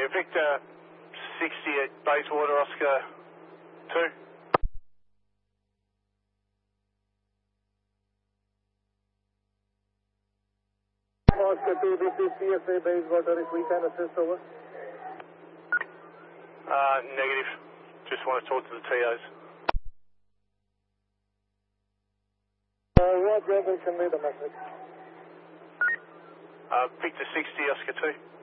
Victor 60 at Bayswater, Oscar 2. Oscar 2, this is CSA Bayswater. If we can assist, over. Negative. Just want to talk to the TOs. What rebel can read the message? Victor 60, Oscar 2.